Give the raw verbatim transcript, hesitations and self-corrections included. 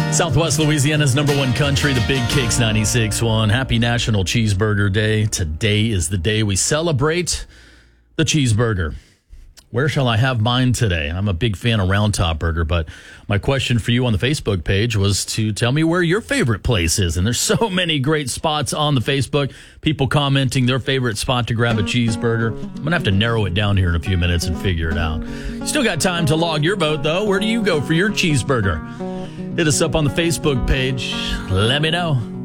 Southwest Louisiana's number one country, the Big Cakes ninety-six point one. Happy National Cheeseburger Day. Today is the day we celebrate the cheeseburger. Where shall I have mine today? I'm a big fan of Round Top Burger, but my question for you on the Facebook page was to tell me where your favorite place is. And there's so many great spots on the Facebook. People commenting their favorite spot to grab a cheeseburger. I'm going to have to narrow it down here in a few minutes and figure it out. Still got time to log your vote, though. Where do you go for your cheeseburger? Hit us up on the Facebook page. Let me know.